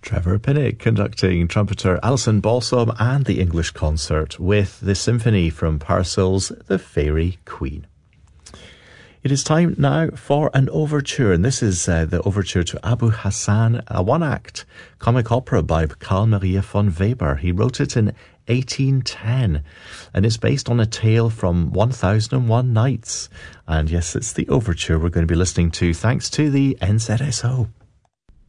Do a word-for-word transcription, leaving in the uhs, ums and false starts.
Trevor Pinnock conducting trumpeter Alison Balsom and the English Concert with the symphony from Purcell's The Fairy Queen. It is time now for an overture, and this is uh, the overture to Abu Hassan, a one-act comic opera by Carl Maria von Weber. He wrote it in eighteen ten, and it's based on a tale from one thousand and one Nights. And yes, it's the overture we're going to be listening to, thanks to the N Z S O.